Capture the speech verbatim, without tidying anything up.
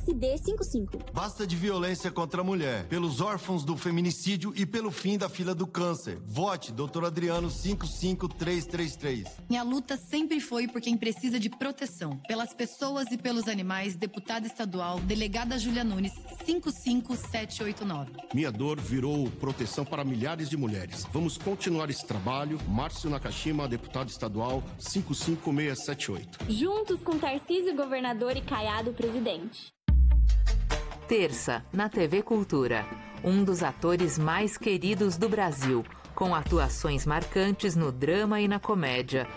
S D cinquenta e cinco. Basta de violência contra a mulher, pelos órfãos do feminicídio e pelo fim da fila do câncer. Vote doutor Adriano cinco cinco três três três. Minha luta sempre foi por quem precisa de proteção. Pelas pessoas e pelos animais, deputada estadual, delegada Júlia Nunes, cinco cinco sete oito nove. Minha dor virou proteção para milhares de mulheres. Vamos continuar esse trabalho. Márcio Nakashima, deputado estadual, cinco cinco seis sete oito. Juntos com Tarcísio, governador, e Caiado, presidente. Terça, na T V Cultura, um dos atores mais queridos do Brasil, com atuações marcantes no drama e na comédia,